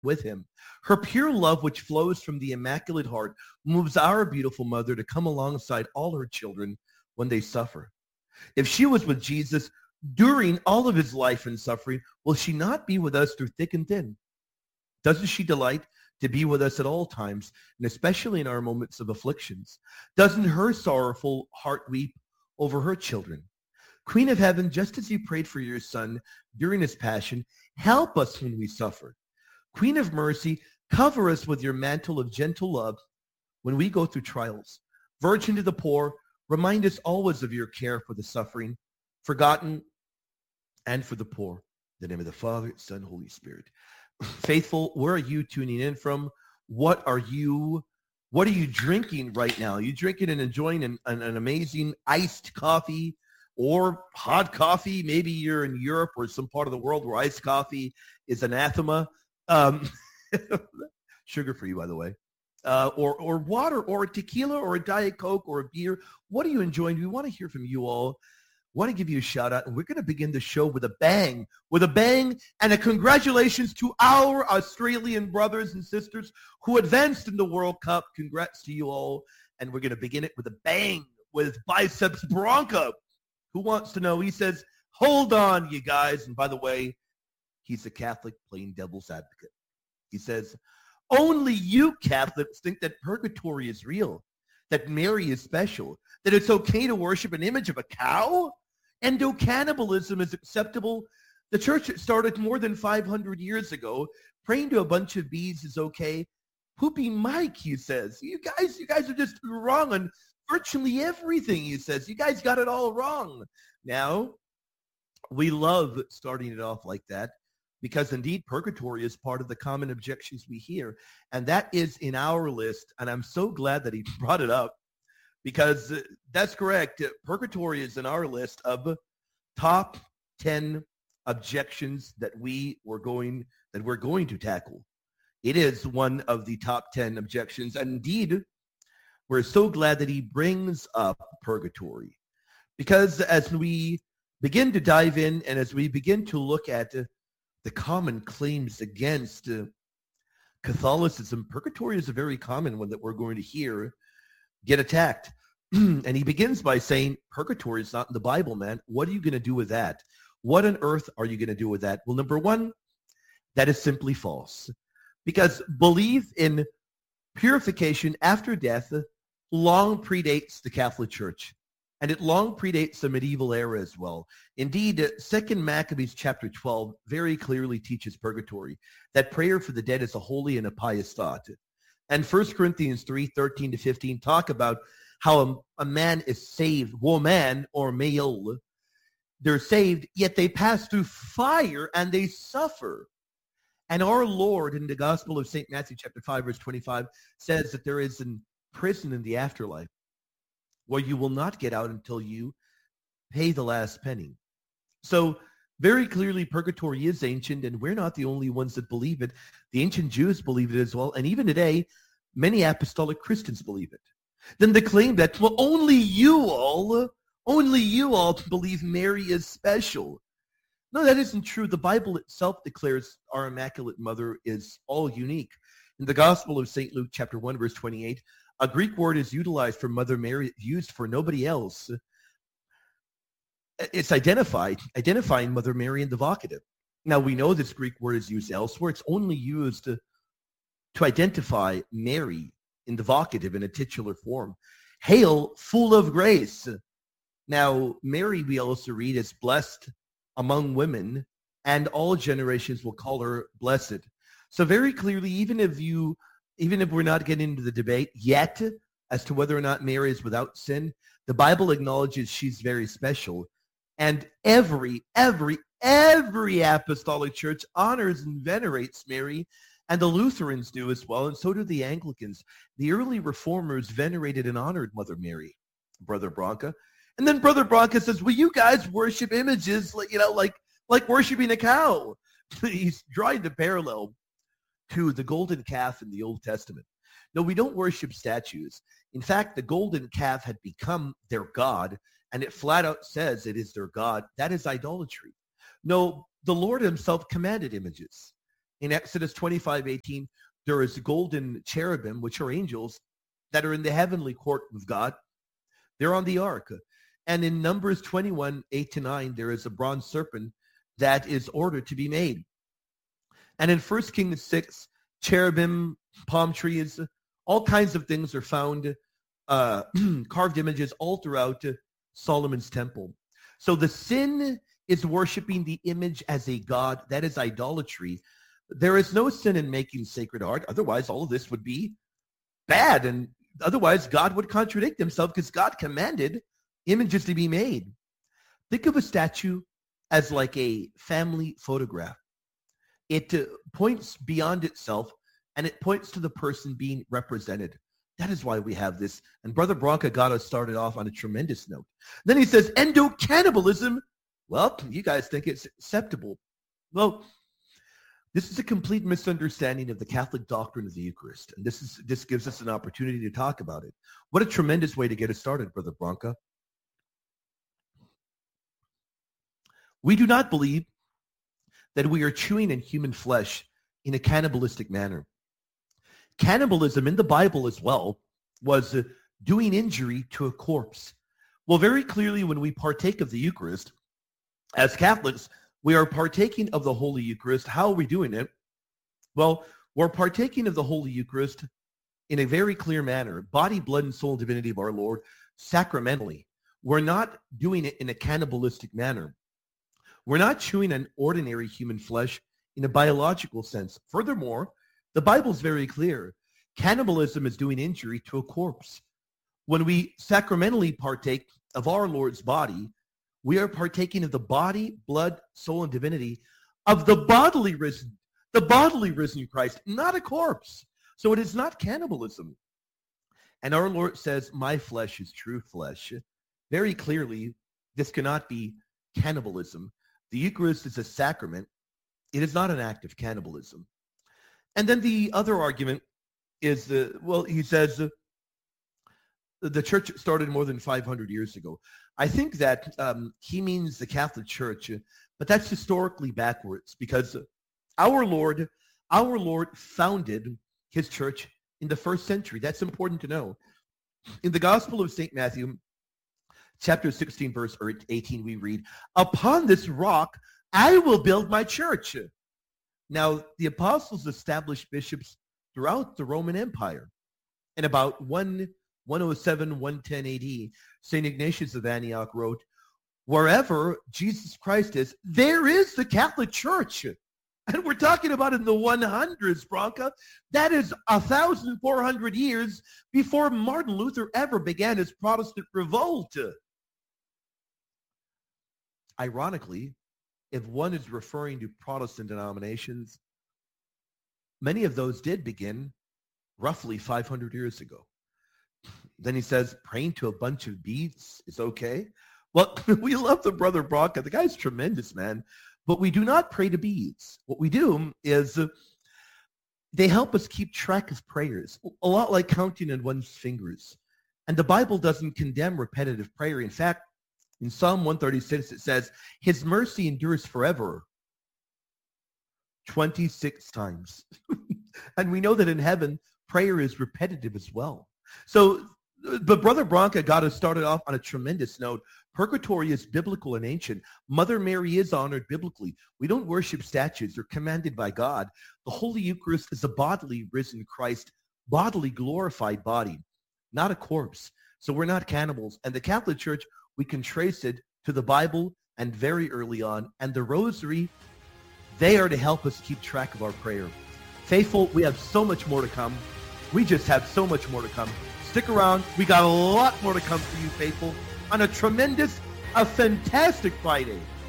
with him. Her pure love, which flows from the Immaculate Heart, moves our beautiful mother to come alongside all her children when they suffer. If she was with Jesus during all of his life and suffering, will she not be with us through thick and thin? Doesn't she delight to be with us at all times, and especially in our moments of afflictions? Doesn't her sorrowful heart weep over her children? Queen of Heaven, just as you prayed for your Son during his passion, help us when we suffer. Queen of Mercy, cover us with your mantle of gentle love when we go through trials. Virgin to the poor, remind us always of your care for the suffering, forgotten, and for the poor. In the name of the Father, Son, Holy Spirit. Faithful, where are you tuning in from? What are you drinking right now? Are you drinking and enjoying an amazing iced coffee or hot coffee? Maybe you're in Europe or some part of the world where iced coffee is anathema. Sugar for you, by the way. Or water or a tequila or a Diet Coke or a beer. What are you enjoying? We want to hear from you all. Want to give you a shout out, and we're going to begin the show with a bang, and a congratulations to our Australian brothers and sisters who advanced in the World Cup. Congrats to you all, and we're going to begin it with a bang with Biceps Bronca, who wants to know. He says, hold on, you guys. And by the way, he's a Catholic playing devil's advocate. He says, only you Catholics think that purgatory is real, that Mary is special, that it's okay to worship an image of a cow? Endocannibalism is acceptable. The church that started more than 500 years ago, praying to a bunch of bees is okay. Poopy Mike, he says. You guys are just wrong on virtually everything, he says. You guys got it all wrong. Now, we love starting it off like that because indeed purgatory is part of the common objections we hear. And that is in our list. And I'm so glad that he brought it up, because that's correct. Purgatory is in our list of top 10 objections that we're going to tackle. It is one of the top 10 objections. And indeed, we're so glad that he brings up purgatory, because as we begin to dive in and as we begin to look at the common claims against Catholicism, purgatory is a very common one that we're going to hear get attacked. And he begins by saying, purgatory is not in the Bible, man. What are you going to do with that? What on earth are you going to do with that? Well, number one, that is simply false, because belief in purification after death long predates the Catholic Church, and it long predates the medieval era as well. Indeed, 2 Maccabees chapter 12 very clearly teaches purgatory, that prayer for the dead is a holy and a pious thought. And 1 Corinthians 3:13-15 talk about how a man is saved, woman or male. They're saved, yet they pass through fire and they suffer. And our Lord in the Gospel of St. Matthew chapter 5, verse 25 says that there is a prison in the afterlife where you will not get out until you pay the last penny. So very clearly, purgatory is ancient, and we're not the only ones that believe it. The ancient Jews believed it as well, and even today, many apostolic Christians believe it. Then the claim that, well, only you all believe Mary is special. No, that isn't true. The Bible itself declares our Immaculate Mother is all unique. In the Gospel of St. Luke, chapter 1, verse 28, a Greek word is utilized for Mother Mary, used for nobody else. It's identifying Mother Mary in the vocative. Now, we know this Greek word is used elsewhere. It's only used to identify Mary in the vocative in a titular form. Hail, full of grace. Now, Mary, we also read, is blessed among women, and all generations will call her blessed. So very clearly, even if we're not getting into the debate yet as to whether or not Mary is without sin, the Bible acknowledges she's very special. And every apostolic church honors and venerates Mary, and the Lutherans do as well, and so do the Anglicans. The early reformers venerated and honored Mother Mary, Brother Bronca. And then Brother Bronca says, well, you guys worship images, like worshiping a cow. He's drawing the parallel to the golden calf in the Old Testament. No, we don't worship statues. In fact, the golden calf had become their god, and it flat out says it is their god. That is idolatry. No, the Lord himself commanded images. In Exodus 25:18, there is golden cherubim, which are angels, that are in the heavenly court with God. They're on the ark. And in Numbers 21:8-9, there is a bronze serpent that is ordered to be made. And in 1 Kings 6, cherubim, palm trees, all kinds of things are found, carved images all throughout Solomon's temple. So the sin is worshiping the image as a god. That is idolatry. There is no sin in making sacred art. Otherwise, all of this would be bad. And otherwise, God would contradict himself because God commanded images to be made. Think of a statue as like a family photograph. It points beyond itself, and it points to the person being represented. That is why we have this. And Brother Branca got us started off on a tremendous note. Then he says, endocannibalism. Well, you guys think it's acceptable. Well, this is a complete misunderstanding of the Catholic doctrine of the Eucharist. And this gives us an opportunity to talk about it. What a tremendous way to get us started, Brother Branca. We do not believe that we are chewing in human flesh in a cannibalistic manner. Cannibalism in the Bible as well was doing injury to a corpse. Well, very clearly when we partake of the Eucharist, as Catholics, we are partaking of the Holy Eucharist. How are we doing it? Well, we're partaking of the Holy Eucharist in a very clear manner. Body, blood, and soul and divinity of our Lord, sacramentally. We're not doing it in a cannibalistic manner. We're not chewing on ordinary human flesh in a biological sense. Furthermore, the Bible is very clear. Cannibalism is doing injury to a corpse. When we sacramentally partake of our Lord's body, we are partaking of the body, blood, soul, and divinity of the bodily risen Christ, not a corpse. So it is not cannibalism. And our Lord says, my flesh is true flesh. Very clearly, this cannot be cannibalism. The Eucharist is a sacrament. It is not an act of cannibalism. And then the other argument is, he says the church started more than 500 years ago. I think that he means the Catholic Church, but that's historically backwards because our Lord founded his church in the first century. That's important to know. In the Gospel of St. Matthew, chapter 16, verse 18, we read, upon this rock, I will build my church. Now, the apostles established bishops throughout the Roman Empire. In about 107, 110 AD, St. Ignatius of Antioch wrote, wherever Jesus Christ is, there is the Catholic Church. And we're talking about in the 100s, Branca. That is 1,400 years before Martin Luther ever began his Protestant revolt. Ironically, if one is referring to Protestant denominations, many of those did begin roughly 500 years ago. Then he says, praying to a bunch of beads is okay. Well, we love the Brother Branca. The guy's tremendous, man. But we do not pray to beads. What we do is they help us keep track of prayers, a lot like counting in one's fingers. And the Bible doesn't condemn repetitive prayer. In fact, in Psalm 136, it says, his mercy endures forever, 26 times. And we know that in heaven, prayer is repetitive as well. So, but Brother Branca got us started off on a tremendous note. Purgatory is biblical and ancient. Mother Mary is honored biblically. We don't worship statues. They're commanded by God. The Holy Eucharist is a bodily risen Christ, bodily glorified body, not a corpse. So we're not cannibals. And the Catholic Church, we can trace it to the Bible and very early on. And the Rosary, they are to help us keep track of our prayer. Faithful, we have so much more to come. We just have so much more to come. Stick around. We got a lot more to come for you, faithful, on a fantastic Friday.